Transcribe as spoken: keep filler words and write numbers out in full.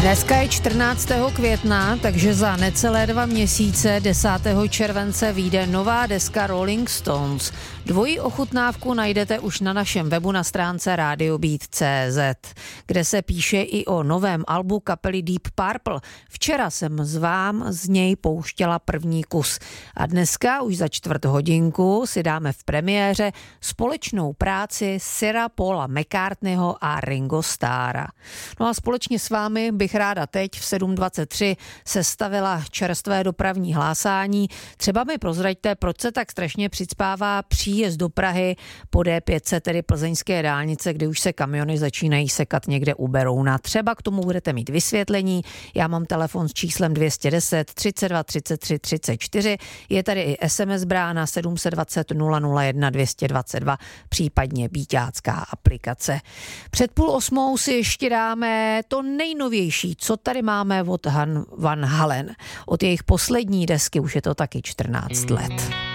Dneska je čtrnáctého května, takže za necelé dva měsíce desátého července vyjde nová deska Rolling Stones. Dvojí ochutnávku najdete už na našem webu na stránce radio beat tečka cé zet, kde se píše i o novém albu kapely Deep Purple. Včera jsem z vám z něj pouštěla první kus a dneska už za čtvrt hodinku si dáme v premiéře společnou práci Sira Paula McCartneyho a Ringo Starra. No a společně s vámi bych ráda teď v sedm dvacet tři sestavila čerstvé dopravní hlásání. Třeba mi prozraďte, proč se tak strašně přicpává příjezd do Prahy po dé pět set, tedy plzeňské dálnice, kdy už se kamiony začínají sekat někde u Berouna. Třeba k tomu budete mít vysvětlení. Já mám telefon s číslem dvě stě deset třicet dva třicet tři třicet čtyři. Je tady i es em es brána sedm set dvacet nula nula jedna dvě stě dvacet dva, případně býťácká aplikace. Před půl osmou si ještě dáme to nejnovější, co tady máme od Han Van Halen. Od jejich poslední desky už je to taky čtrnáct let.